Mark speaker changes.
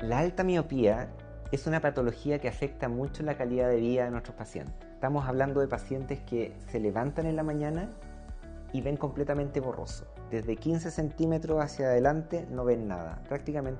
Speaker 1: La alta miopía es una patología que afecta mucho la calidad de vida de nuestros pacientes. Estamos hablando de pacientes que se levantan en la mañana y ven completamente borroso. Desde 15 centímetros hacia adelante no ven nada, prácticamente